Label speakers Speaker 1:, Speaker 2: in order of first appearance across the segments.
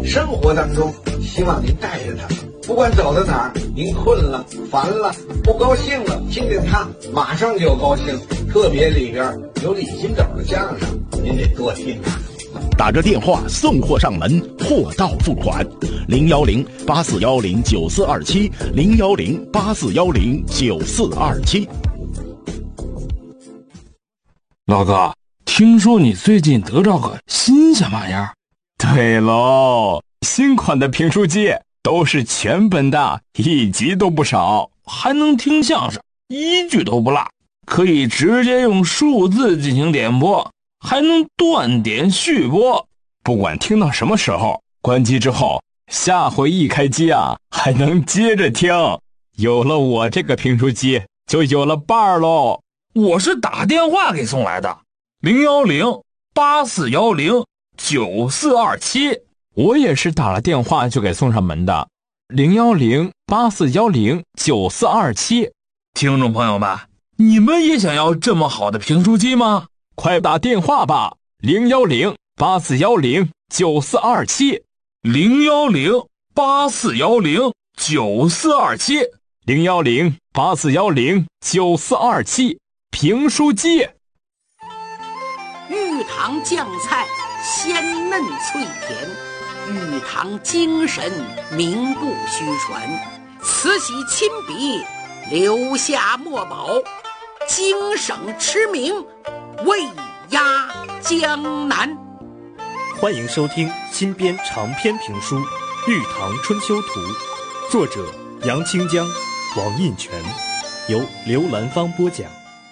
Speaker 1: 生活当中希望您带着他，不管走到哪儿，您困了、烦了、不高兴了，听见他马上就高兴。特别里边有李金斗的相声，您得多听啊。
Speaker 2: 打着电话送货上门，货到付款，010-8410-9427 010-8410-9427。
Speaker 3: 老哥，听说你最近得着个新鲜玩意儿？
Speaker 4: 对喽，新款的评书机都是全本的，1集都不少，
Speaker 3: 还能听相声，1句都不落，可以直接用数字进行点播，还能断点续播，
Speaker 4: 不管听到什么时候，关机之后下回一开机啊，还能接着听。有了我这个评书机，就有了伴儿喽。
Speaker 3: 我是打电话给送来的，010-8410-9427。
Speaker 4: 我也是打了电话就给送上门的，010-8410-9427。
Speaker 3: 听众朋友们，你们也想要这么好的评书机吗？
Speaker 4: 快打电话吧，010-8410-9427
Speaker 3: 010-8410-9427
Speaker 4: 010-8410-9427。评书机。
Speaker 5: 玉堂酱菜鲜嫩脆甜，玉堂精神名不虚传，慈禧亲笔留下墨宝，京省驰名卫压江南。
Speaker 6: 欢迎收听新编长篇评书《玉堂春秋图》，作者杨清江、王印全，由刘兰芳播讲。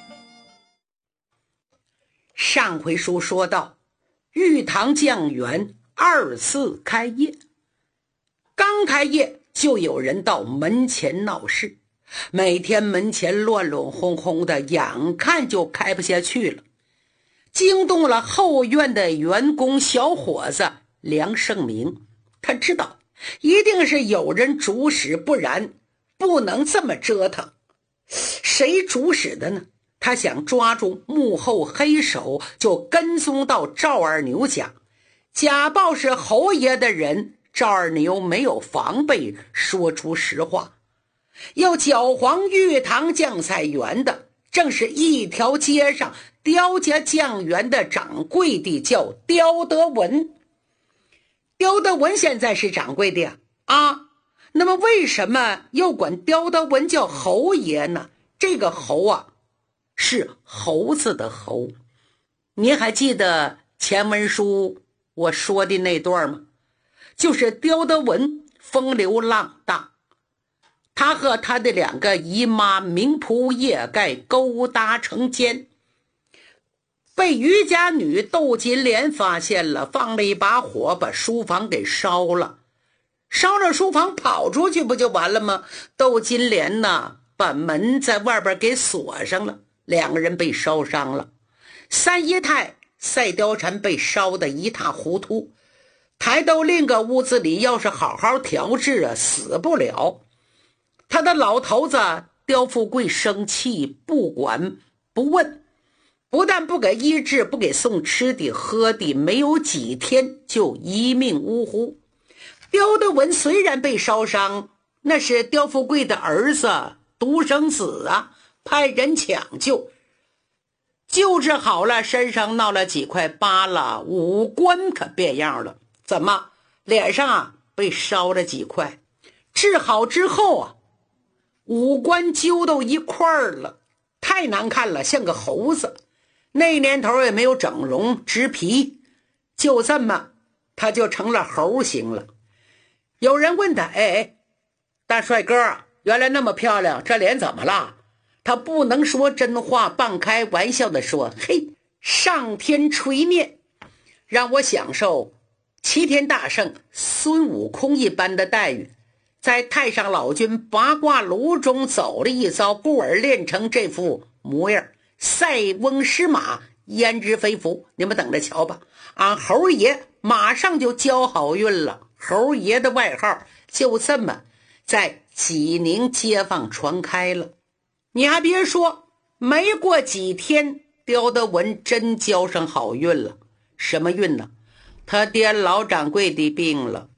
Speaker 5: 上回书说到，玉堂酱园2次开业，刚开业就有人到门前闹事，每天门前乱乱哄哄的，眼看就开不下去了，惊动了后院的员工小伙子梁胜明。他知道一定是有人主使，不然不能这么折腾。谁主使的呢？他想抓住幕后黑手，就跟踪到赵二牛家，假报是侯爷的人。赵二牛没有防备，说出实话，要搅黄玉堂酱菜园的正是一条街上刁家酱园的掌柜的，叫刁德文。刁德文现在是掌柜的呀，那么为什么又管刁德文叫侯爷呢？这个侯啊，是猴子的猴。您还记得前文书我说的那段吗？就是刁德文风流浪荡，他和他的2个姨妈名仆叶盖勾搭成奸，被余家女窦金莲发现了，放了一把火把书房给烧了。烧了书房跑出去不就完了吗？窦金莲呢，把门在外边给锁上了，2个人被烧伤了。三姨太赛貂蝉被烧得一塌糊涂，抬到另个屋子里，要是好好调治啊，死不了。他的老头子刁富贵生气，不管不问，不但不给医治，不给送吃的喝的，没有几天就一命呜呼。刁德文虽然被烧伤，那是刁富贵的儿子，独生子啊，派人抢救，救治好了，身上闹了几块疤了，五官可变样了。怎么？脸上啊被烧了几块，治好之后啊，五官揪到一块儿了，太难看了，像个猴子。那年头也没有整容植皮，就这么他就成了猴形了。有人问他，大帅哥，原来那么漂亮，这脸怎么了？他不能说真话，半开玩笑的说，上天垂念，让我享受齐天大圣孙悟空一般的待遇，在太上老君八卦炉中走了一遭，故而练成这副模样，塞翁失马焉知非福。你们等着瞧吧，俺猴爷马上就交好运了。猴爷的外号就这么在济宁街坊传开了。你还别说，没过几天，刁德文真交上好运了。什么运呢？他爹老掌柜的病了，